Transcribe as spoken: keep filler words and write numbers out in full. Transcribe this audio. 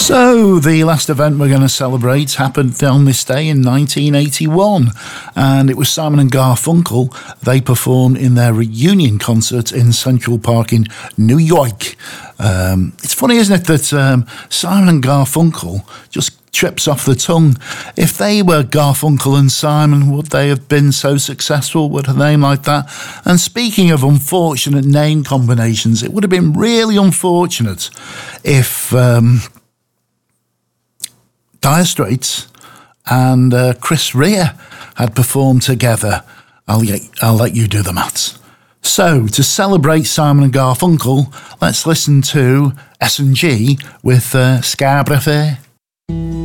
So, the last event we're going to celebrate happened on this day in nineteen eighty-one, and it was Simon and Garfunkel. They performed in their reunion concert in Central Park in New York. Um, it's funny, isn't it, that um, Simon and Garfunkel just trips off the tongue. If they were Garfunkel and Simon, would they have been so successful with a name like that? And speaking of unfortunate name combinations, it would have been really unfortunate if um, Dire Straits and uh, Chris Rea had performed together. I'll, get, I'll let you do the maths. So, to celebrate Simon and Garfunkel, let's listen to S and G with uh, Scarborough Fair.